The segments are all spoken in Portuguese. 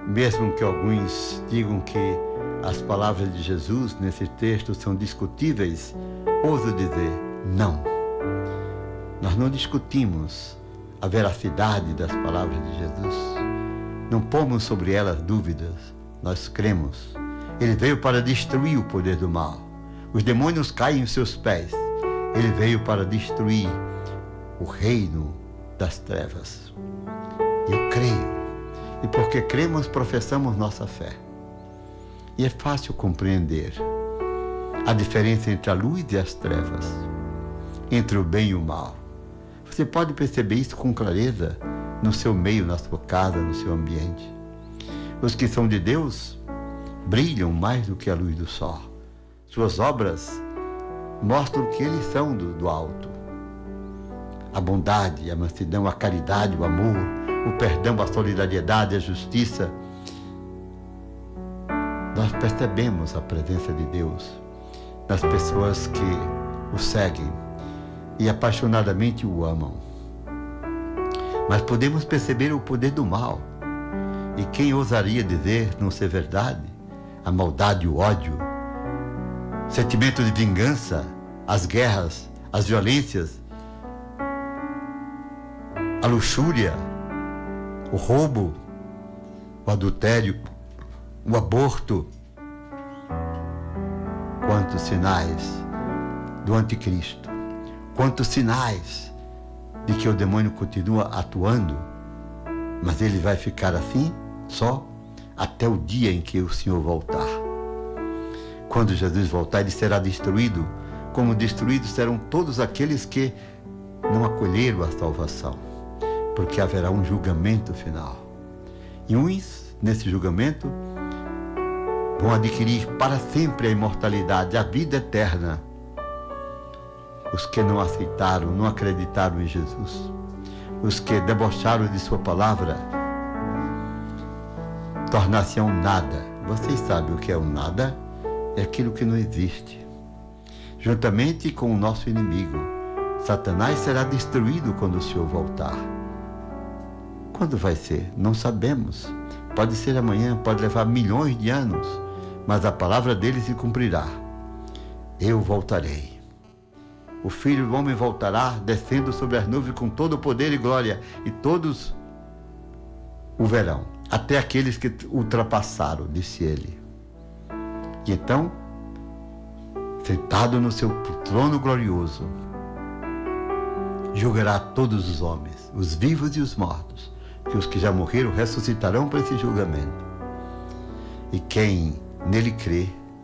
Mesmo que alguns digam que as palavras de Jesus nesse texto são discutíveis, ouso dizer, não. Nós não discutimos a veracidade das palavras de Jesus. Não pomos sobre elas dúvidas. Nós cremos. Ele veio para destruir o poder do mal. Os demônios caem em seus pés. Ele veio para destruir o reino das trevas. Eu creio. E porque cremos, professamos nossa fé. E é fácil compreender a diferença entre a luz e as trevas, entre o bem e o mal. Você pode perceber isso com clareza no seu meio, na sua casa, no seu ambiente. Os que são de Deus brilham mais do que a luz do sol. Suas obras mostram que eles são do alto. A bondade, a mansidão, a caridade, o amor, o perdão, a solidariedade, a justiça. Nós percebemos a presença de Deus nas pessoas que o seguem e apaixonadamente o amam. Mas podemos perceber o poder do mal. E quem ousaria dizer não ser verdade? A maldade, o ódio, sentimento de vingança, as guerras, as violências, a luxúria, o roubo, o adultério, o aborto. Quantos sinais do anticristo, quantos sinais de que o demônio continua atuando, mas ele vai ficar assim só até o dia em que o Senhor voltar. Quando Jesus voltar, ele será destruído, como destruídos serão todos aqueles que não acolheram a salvação, porque haverá um julgamento final. E uns, nesse julgamento, vão adquirir para sempre a imortalidade, a vida eterna. Os que não aceitaram, não acreditaram em Jesus, os que debocharam de sua palavra, tornar-se um nada. Vocês sabem o que é um nada? É aquilo que não existe. Juntamente com o nosso inimigo, Satanás será destruído quando o Senhor voltar. Quando vai ser? Não sabemos. Pode ser amanhã, pode levar milhões de anos, mas a palavra dele se cumprirá. Eu voltarei. O Filho do Homem voltará, descendo sobre as nuvens com todo o poder e glória, e todos o verão, até aqueles que ultrapassaram, disse ele. E então, sentado no seu trono glorioso, julgará todos os homens, os vivos e os mortos, que os que já morreram ressuscitarão para esse julgamento. E quem nele crê,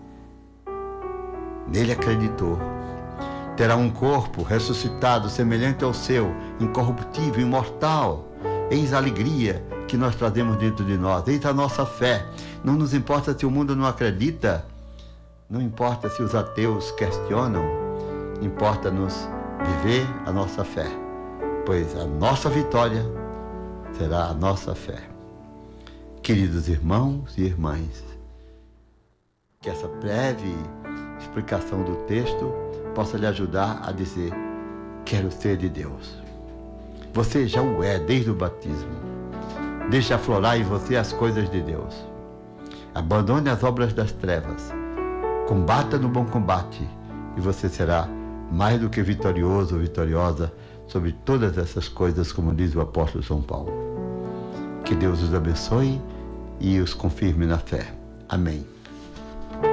nele acreditou, terá um corpo ressuscitado, semelhante ao seu, incorruptível, imortal. Eis a alegria que nós trazemos dentro de nós, eis a nossa fé. Não nos importa se o mundo não acredita, não importa se os ateus questionam, importa-nos viver a nossa fé, pois a nossa vitória será a nossa fé. Queridos irmãos e irmãs, que essa breve explicação do texto possa lhe ajudar a dizer: quero ser de Deus. Você já o é desde o batismo. Deixe aflorar em você as coisas de Deus. Abandone as obras das trevas. Combata no bom combate e você será mais do que vitorioso ou vitoriosa sobre todas essas coisas, como diz o apóstolo São Paulo. Que Deus os abençoe e os confirme na fé. Amém.